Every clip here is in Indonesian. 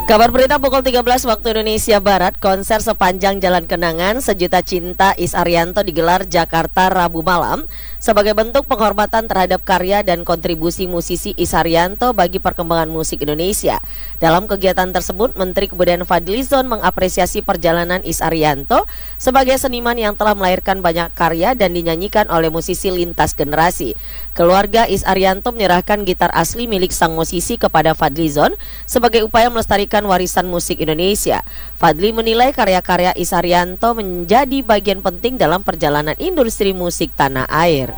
Kabar berita pukul 13 waktu Indonesia Barat, konser sepanjang Jalan Kenangan Sejuta Cinta Is Arianto digelar Jakarta Rabu malam sebagai bentuk penghormatan terhadap karya dan kontribusi musisi Is Arianto bagi perkembangan musik Indonesia. Dalam kegiatan tersebut, Menteri Kebudayaan Fadlizon mengapresiasi perjalanan Is Arianto sebagai seniman yang telah melahirkan banyak karya dan dinyanyikan oleh musisi lintas generasi. Keluarga Is Arianto menyerahkan gitar asli milik sang musisi kepada Fadlizon sebagai upaya melestarikan warisan musik Indonesia. Fadli menilai karya-karya Is Arianto menjadi bagian penting dalam perjalanan industri musik tanah air.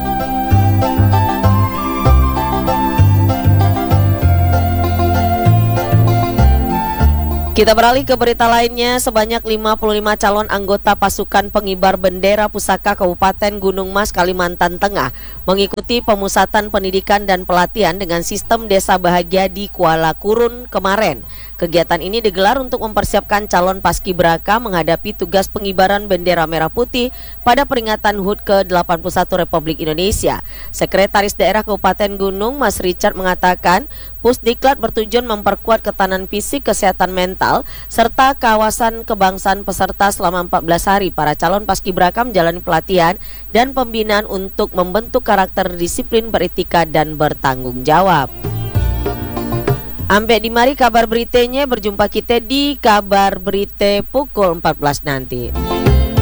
Kita beralih ke berita lainnya, sebanyak 55 calon anggota pasukan pengibar bendera pusaka Kabupaten Gunung Mas, Kalimantan Tengah mengikuti pemusatan pendidikan dan pelatihan dengan sistem desa bahagia di Kuala Kurun kemarin. Kegiatan ini digelar untuk mempersiapkan calon paskibraka menghadapi tugas pengibaran bendera merah putih pada peringatan HUT ke-81 Republik Indonesia. Sekretaris Daerah Kabupaten Gunung Mas Richard mengatakan, Pusdiklat bertujuan memperkuat ketahanan fisik, kesehatan mental, serta kawasan kebangsaan peserta selama 14 hari. Para calon paskibraka menjalani pelatihan dan pembinaan untuk membentuk karakter disiplin, beretika, dan bertanggung jawab. Ampe di mari kabar beritanya, berjumpa kita di kabar berita pukul 14 nanti.